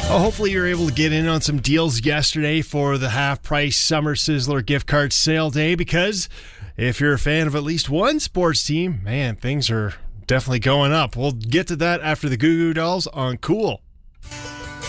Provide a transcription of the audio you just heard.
Well, hopefully you're able to get in on some deals yesterday for the half-price Summer Sizzler gift card sale day, because if you're a fan of at least one sports team, man, things are definitely going up. We'll get to that after the Goo Goo Dolls on Cool.